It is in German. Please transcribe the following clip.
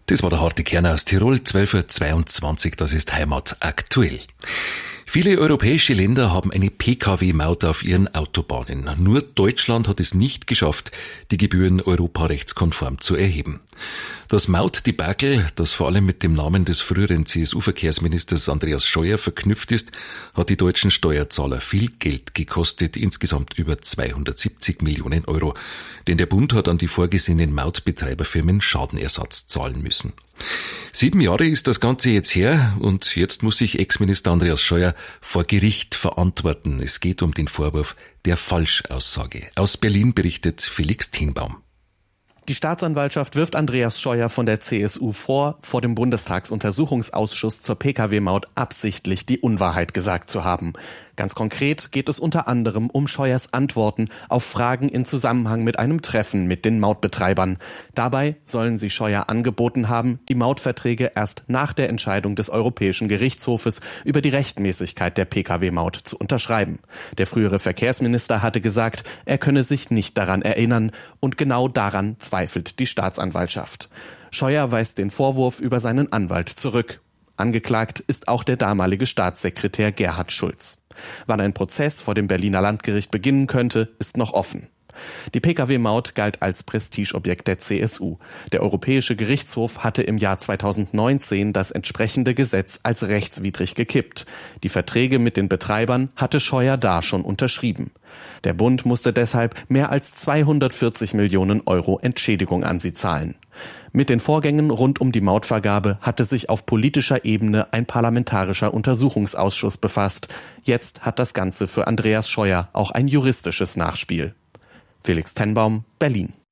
Das war der harte Kern aus Tirol, 12:22 Uhr, das ist Heimat aktuell. Viele europäische Länder haben eine Pkw-Maut auf ihren Autobahnen. Nur Deutschland hat es nicht geschafft, die Gebühren europarechtskonform zu erheben. Das Mautdebakel, das vor allem mit dem Namen des früheren CSU-Verkehrsministers Andreas Scheuer verknüpft ist, hat die deutschen Steuerzahler viel Geld gekostet, insgesamt über 270 Millionen Euro. Denn der Bund hat an die vorgesehenen Mautbetreiberfirmen Schadenersatz zahlen müssen. 7 Jahre ist das Ganze jetzt her und jetzt muss sich Ex-Minister Andreas Scheuer vor Gericht verantworten. Es geht um den Vorwurf der Falschaussage. Aus Berlin berichtet Felix Tenbaum. Die Staatsanwaltschaft wirft Andreas Scheuer von der CSU vor dem Bundestagsuntersuchungsausschuss zur Pkw-Maut absichtlich die Unwahrheit gesagt zu haben. Ganz konkret geht es unter anderem um Scheuers Antworten auf Fragen in Zusammenhang mit einem Treffen mit den Mautbetreibern. Dabei sollen sie Scheuer angeboten haben, die Mautverträge erst nach der Entscheidung des Europäischen Gerichtshofes über die Rechtmäßigkeit der Pkw-Maut zu unterschreiben. Der frühere Verkehrsminister hatte gesagt, er könne sich nicht daran erinnern, und genau daran zweifelt die Staatsanwaltschaft. Scheuer weist den Vorwurf über seinen Anwalt zurück. Angeklagt ist auch der damalige Staatssekretär Gerhard Schulz. Wann ein Prozess vor dem Berliner Landgericht beginnen könnte, ist noch offen. Die Pkw-Maut galt als Prestigeobjekt der CSU. Der Europäische Gerichtshof hatte im Jahr 2019 das entsprechende Gesetz als rechtswidrig gekippt. Die Verträge mit den Betreibern hatte Scheuer da schon unterschrieben. Der Bund musste deshalb mehr als 240 Millionen Euro Entschädigung an sie zahlen. Mit den Vorgängen rund um die Mautvergabe hatte sich auf politischer Ebene ein parlamentarischer Untersuchungsausschuss befasst. Jetzt hat das Ganze für Andreas Scheuer auch ein juristisches Nachspiel. Felix Tenbaum, Berlin.